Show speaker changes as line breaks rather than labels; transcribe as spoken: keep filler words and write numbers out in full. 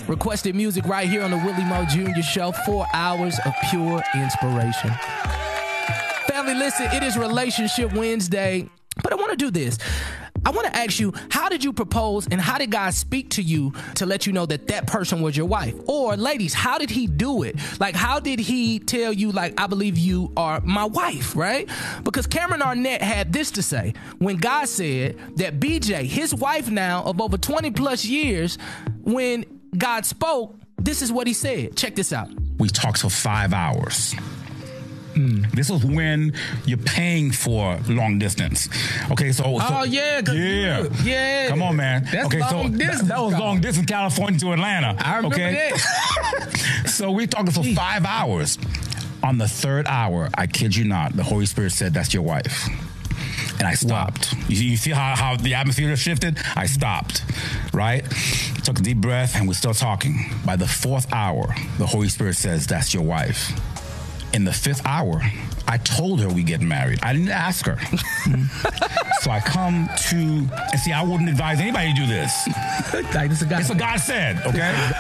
Requested music right here on the Willie Mo Junior Show. Four hours of pure inspiration. Family, listen, it is Relationship Wednesday, but I want to do this. I want to ask you, how did you propose and how did God speak to you to let you know that that person was your wife? Or ladies, how did he do it? Like, how did he tell you, like, I believe you are my wife, right? Because Cameron Arnett had this to say when God said that B J, his wife now of over twenty plus years, when God spoke, this is what he said. Check this out.
We talked for five hours. Mm. This was when you're paying for long distance. Okay, so, so
oh yeah,
yeah,
you, yeah.
Come on, man.
That's
okay,
long
so
distance.
That, that was long distance, California to Atlanta.
I remember
okay?
that.
So we talking for five hours. On the third hour, I kid you not, the Holy Spirit said, "That's your wife." And I stopped. Wow. You, you see how, how the atmosphere shifted? I stopped, right? Took a deep breath, and we're still talking. By the fourth hour, the Holy Spirit says, "That's your wife." In the fifth hour, I told her we get married. I didn't ask her. So I come to, and see, I wouldn't advise anybody to do this.
Like, this is a God
it's what God said, okay?